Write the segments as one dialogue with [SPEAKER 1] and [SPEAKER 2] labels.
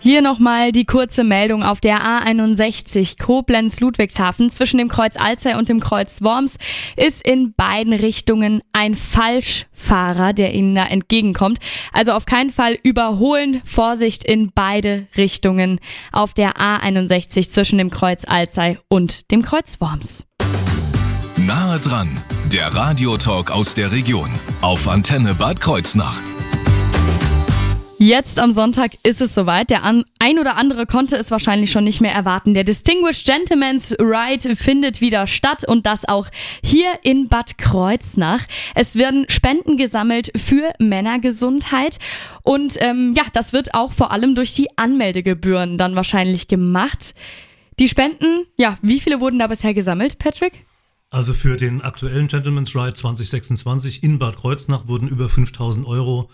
[SPEAKER 1] Hier nochmal die kurze Meldung auf der A61 Koblenz-Ludwigshafen zwischen dem Kreuz Alzey und dem Kreuz Worms ist in beiden Richtungen ein Falschfahrer, der Ihnen da entgegenkommt. Also auf keinen Fall überholen, Vorsicht in beide Richtungen auf der A61 zwischen dem Kreuz Alzey und dem Kreuz Worms.
[SPEAKER 2] Nahe dran, der Radiotalk aus der Region auf Antenne Bad Kreuznach.
[SPEAKER 1] Jetzt am Sonntag ist es soweit. Der ein oder andere konnte es wahrscheinlich schon nicht mehr erwarten. Der Distinguished Gentleman's Ride findet wieder statt und das auch hier in Bad Kreuznach. Es werden Spenden gesammelt für Männergesundheit und das wird auch vor allem durch die Anmeldegebühren dann wahrscheinlich gemacht. Die Spenden, wie viele wurden da bisher gesammelt, Patrick?
[SPEAKER 3] Also für den aktuellen Gentleman's Ride 2026 in Bad Kreuznach wurden über 5.000 Euro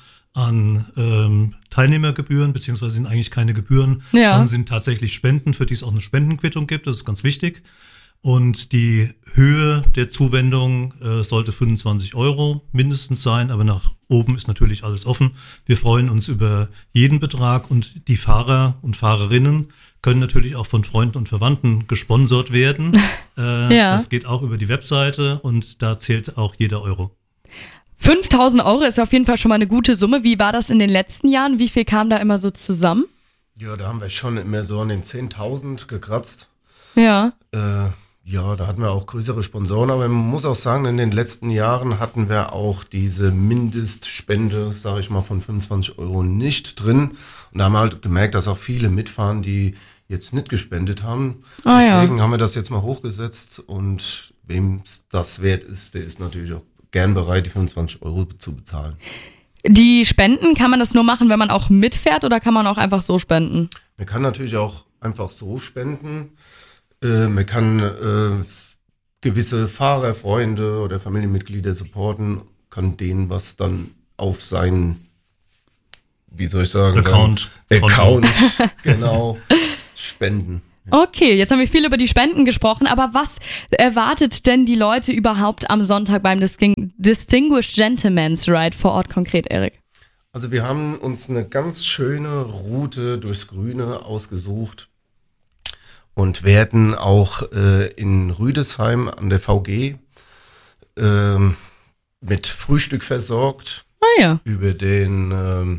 [SPEAKER 3] an Teilnehmergebühren, beziehungsweise sind eigentlich keine Gebühren, sondern sind tatsächlich Spenden, für die es auch eine Spendenquittung gibt, das ist ganz wichtig. Und die Höhe der Zuwendung sollte 25 Euro mindestens sein, aber nach oben ist natürlich alles offen. Wir freuen uns über jeden Betrag und die Fahrer und Fahrerinnen können natürlich auch von Freunden und Verwandten gesponsert werden. Das geht auch über die Webseite und da zählt auch jeder Euro.
[SPEAKER 1] 5.000 Euro ist auf jeden Fall schon mal eine gute Summe. Wie war das in den letzten Jahren? Wie viel kam da immer so zusammen?
[SPEAKER 4] Ja, da haben wir schon immer so an den 10.000 gekratzt.
[SPEAKER 1] Ja.
[SPEAKER 4] Da hatten wir auch größere Sponsoren, aber man muss auch sagen, in den letzten Jahren hatten wir auch diese Mindestspende, sage ich mal, von 25 Euro nicht drin. Und da haben wir halt gemerkt, dass auch viele mitfahren, die jetzt nicht gespendet haben. Deswegen haben wir das jetzt mal hochgesetzt und wem das wert ist, der ist natürlich auch gern bereit, die 25 Euro zu bezahlen.
[SPEAKER 1] Die Spenden, kann man das nur machen, wenn man auch mitfährt oder kann man auch einfach so spenden?
[SPEAKER 4] Man kann natürlich auch einfach so spenden. Man kann gewisse Fahrer, Freunde oder Familienmitglieder supporten, kann denen was dann auf seinen, wie soll ich sagen,
[SPEAKER 3] Account
[SPEAKER 4] genau, spenden.
[SPEAKER 1] Okay, jetzt haben wir viel über die Spenden gesprochen, aber was erwartet denn die Leute überhaupt am Sonntag beim Distinguished Gentleman's Ride vor Ort konkret, Erik?
[SPEAKER 4] Also wir haben uns eine ganz schöne Route durchs Grüne ausgesucht und werden auch in Rüdesheim an der VG mit Frühstück versorgt. Über den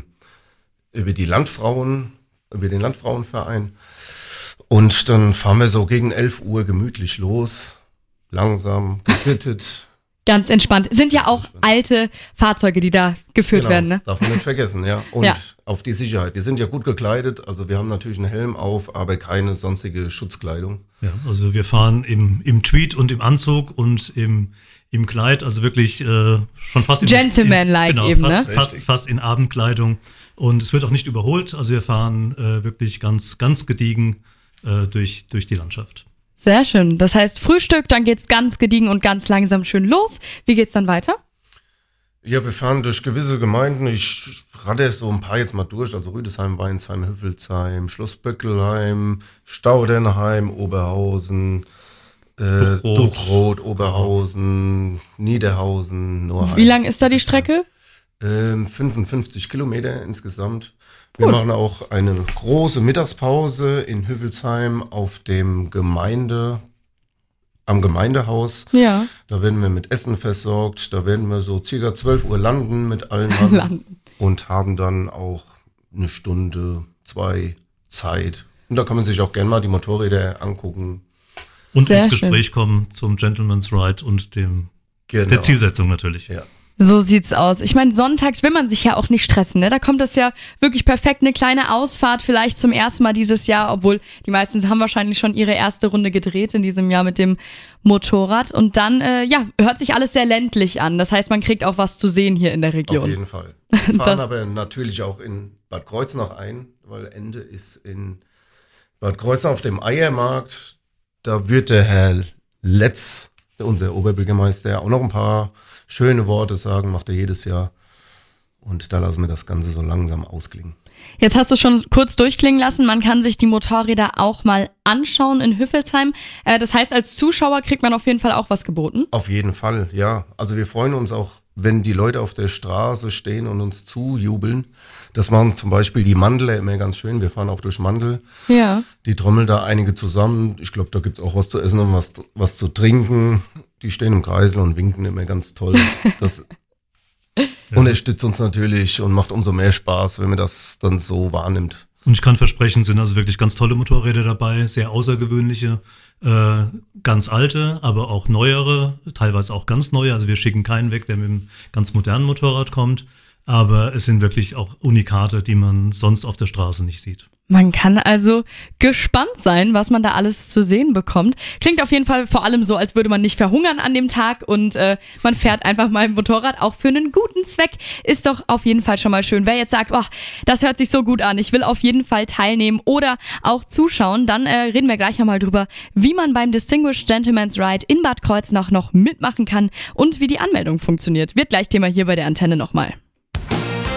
[SPEAKER 4] Landfrauenverein. Und dann fahren wir so gegen 11 Uhr gemütlich los, langsam, gesittet.
[SPEAKER 1] Ganz entspannt. Sind ja auch alte Fahrzeuge, die da geführt werden, ne?
[SPEAKER 4] Darf man nicht vergessen, ja. Und auf die Sicherheit. Wir sind ja gut gekleidet, also wir haben natürlich einen Helm auf, aber keine sonstige Schutzkleidung.
[SPEAKER 3] Ja, also wir fahren im Tweed und im Anzug und im Kleid, also wirklich schon fast
[SPEAKER 1] Gentleman-like
[SPEAKER 3] fast in Abendkleidung. Und es wird auch nicht überholt, also wir fahren wirklich ganz, ganz gediegen durch die Landschaft.
[SPEAKER 1] Sehr schön. Das heißt Frühstück, dann geht's ganz gediegen und ganz langsam schön los. Wie geht's dann weiter?
[SPEAKER 4] Ja, wir fahren durch gewisse Gemeinden. Ich rate so ein paar jetzt mal durch. Also Rüdesheim, Weinsheim, Hüffelsheim, Schloss Böckelheim, Staudernheim, Oberhausen, Duchroth, Oberhausen, Niederhausen, Norheim.
[SPEAKER 1] Wie lang ist da die Strecke?
[SPEAKER 4] 55 Kilometer insgesamt. Wir machen auch eine große Mittagspause in Hüffelsheim am Gemeindehaus.
[SPEAKER 1] Ja.
[SPEAKER 4] Da werden wir mit Essen versorgt. Da werden wir so circa 12 Uhr landen mit allen Mann und haben dann auch eine Stunde, 2 Zeit. Und da kann man sich auch gerne mal die Motorräder angucken.
[SPEAKER 3] Und ins Gespräch kommen zum Gentleman's Ride und der Zielsetzung natürlich.
[SPEAKER 4] Ja.
[SPEAKER 1] So sieht's aus. Ich meine, sonntags will man sich ja auch nicht stressen, ne? Da kommt das ja wirklich perfekt, eine kleine Ausfahrt vielleicht zum ersten Mal dieses Jahr, obwohl die meisten haben wahrscheinlich schon ihre erste Runde gedreht in diesem Jahr mit dem Motorrad. Und dann, hört sich alles sehr ländlich an. Das heißt, man kriegt auch was zu sehen hier in der Region.
[SPEAKER 4] Auf jeden Fall. Wir fahren aber natürlich auch in Bad Kreuznach ein, weil Ende ist in Bad Kreuznach auf dem Eiermarkt. Da wird der Herr Letz, unser Oberbürgermeister, auch noch ein paar schöne Worte sagen, macht er jedes Jahr. Und da lassen wir das Ganze so langsam ausklingen.
[SPEAKER 1] Jetzt hast du schon kurz durchklingen lassen, man kann sich die Motorräder auch mal anschauen in Hüffelsheim. Das heißt, als Zuschauer kriegt man auf jeden Fall auch was geboten?
[SPEAKER 4] Auf jeden Fall, ja. Also wir freuen uns auch wenn die Leute auf der Straße stehen und uns zujubeln. Das machen zum Beispiel die Mandler immer ganz schön. Wir fahren auch durch Mandel.
[SPEAKER 1] Ja.
[SPEAKER 4] Die trommeln da einige zusammen. Ich glaube, da gibt es auch was zu essen und was zu trinken. Die stehen im Kreisel und winken immer ganz toll. Das unterstützt uns natürlich und macht umso mehr Spaß, wenn man das dann so wahrnimmt.
[SPEAKER 3] Und ich kann versprechen, sind also wirklich ganz tolle Motorräder dabei, sehr außergewöhnliche, ganz alte, aber auch neuere, teilweise auch ganz neue. Also wir schicken keinen weg, der mit einem ganz modernen Motorrad kommt. Aber es sind wirklich auch Unikate, die man sonst auf der Straße nicht sieht.
[SPEAKER 1] Man kann also gespannt sein, was man da alles zu sehen bekommt. Klingt auf jeden Fall vor allem so, als würde man nicht verhungern an dem Tag und man fährt einfach mal im Motorrad auch für einen guten Zweck. Ist doch auf jeden Fall schon mal schön. Wer jetzt sagt, oh, das hört sich so gut an, ich will auf jeden Fall teilnehmen oder auch zuschauen, dann reden wir gleich nochmal drüber, wie man beim Distinguished Gentleman's Ride in Bad Kreuznach noch mitmachen kann und wie die Anmeldung funktioniert. Wird gleich Thema hier bei der Antenne nochmal.